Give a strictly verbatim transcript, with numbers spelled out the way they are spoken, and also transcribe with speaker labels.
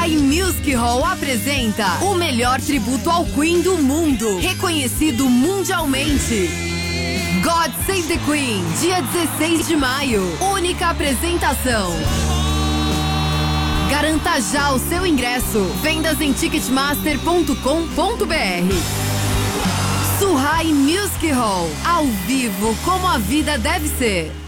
Speaker 1: Surrai Music Hall apresenta o melhor tributo ao Queen do mundo, reconhecido mundialmente. God Save the Queen, dia dezesseis de maio, única apresentação. Garanta já o seu ingresso. Vendas em ticketmaster ponto com ponto br. Surrai Music Hall, ao vivo como a vida deve ser.